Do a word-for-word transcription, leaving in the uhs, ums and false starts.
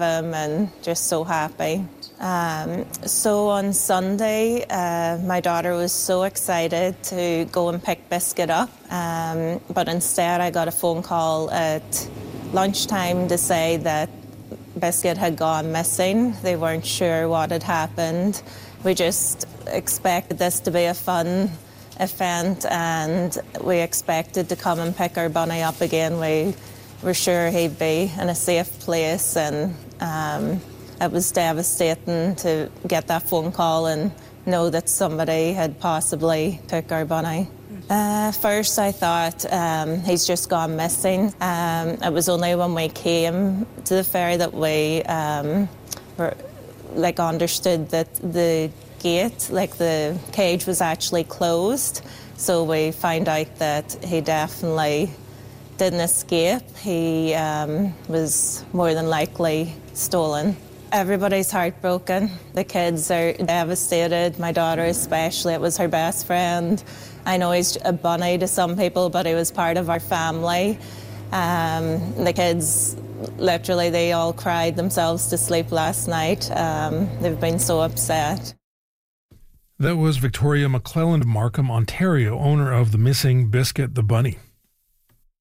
him and just so happy. Um, so on Sunday, uh, my daughter was so excited to go and pick Biscuit up, um, but instead I got a phone call at lunchtime to say that Biscuit had gone missing. They weren't sure what had happened. We just expected this to be a fun event, and we expected to come and pick our bunny up again. We were sure he'd be in a safe place, and um, it was devastating to get that phone call and know that somebody had possibly took our bunny. Uh, first I thought um, he's just gone missing. Um, it was only when we came to the ferry that we um, were, like, understood that the gate, like the cage, was actually closed. So we found out that he definitely didn't escape. He um, was more than likely stolen. Everybody's heartbroken. The kids are devastated. My daughter especially. It was her best friend. I know he's a bunny to some people, but he was part of our family. Um, the kids, literally, they all cried themselves to sleep last night. Um, they've been so upset. That was Victoria McClelland Markham, Ontario, owner of the missing Biscuit the bunny.